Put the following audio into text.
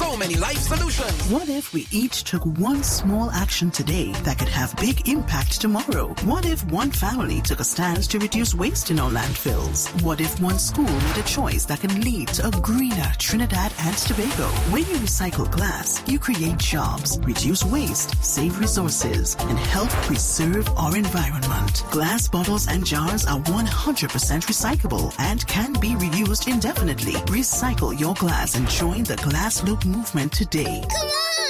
so many life solutions. What if we each took one small action today that could have big impact tomorrow? What if one family took a stand to reduce waste in our landfills? What if one school made a choice that can lead to a greener Trinidad and Tobago? When you recycle glass, you create jobs, reduce waste, save resources, and help preserve our environment. Glass bottles and jars are 100% recyclable and can be reused indefinitely. Recycle your glass and join the Glass Loop movement today. Come on!